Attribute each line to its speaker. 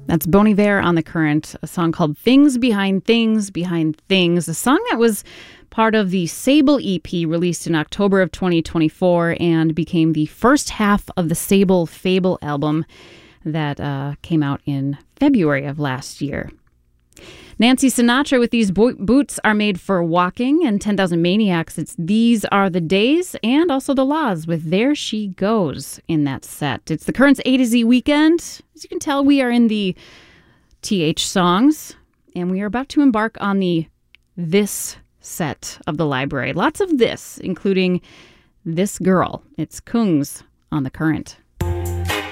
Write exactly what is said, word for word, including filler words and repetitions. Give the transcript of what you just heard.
Speaker 1: That's Bon Iver on The Current, a song called Things Behind Things Behind Things, a song that was part of the Sable E P released in October of twenty twenty-four and became the first half of the Sable Fable album that uh, came out in February of last year. Nancy Sinatra with These Bo- Boots Are Made for Walking, and ten thousand Maniacs, it's These Are the Days, and also The Laws with There She Goes in that set. It's the Current's A to Z weekend. As you can tell, we are in the T H songs, and we are about to embark on the This set of the library. Lots of this, including This Girl. It's Kungs on The Current.